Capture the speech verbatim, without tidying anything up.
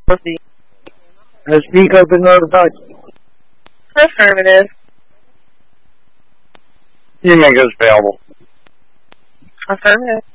Pussy. I speak up and notified. Affirmative. You make us available. Affirmative.